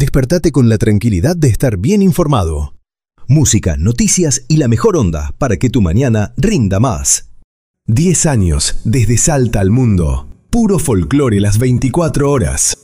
Despertate con la tranquilidad de estar bien informado. Música, noticias y la mejor onda para que tu mañana rinda más. 10 años desde Salta al mundo. Puro folclore las 24 horas.